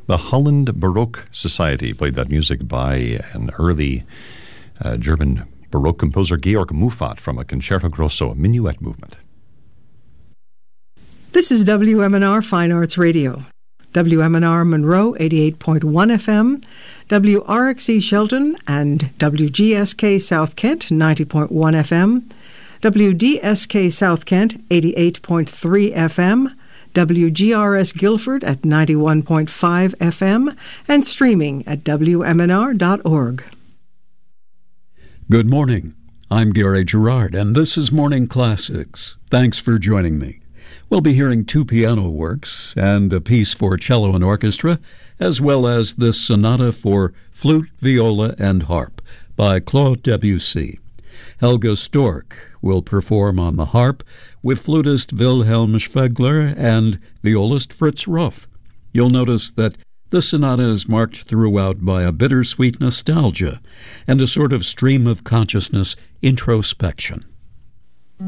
The Holland Baroque Society played that music by an early German Baroque composer, Georg Muffat, from a Concerto Grosso, a minuet movement. This is WMNR Fine Arts Radio. WMNR Monroe, 88.1 FM, WRXE Shelton and WGSK South Kent, 90.1 FM, WDSK South Kent, 88.3 FM, WGRS Guilford at 91.5 FM, and streaming at WMNR.org. Good morning. I'm Gary Gerard, and this is Morning Classics. Thanks for joining me. We'll be hearing 2 piano works and a piece for cello and orchestra, as well as the sonata for flute, viola, and harp by Claude Debussy. Helga Stork will perform on the harp with flutist Wilhelm Schwegler and violist Fritz Ruff. You'll notice that the sonata is marked throughout by a bittersweet nostalgia and a sort of stream of consciousness introspection.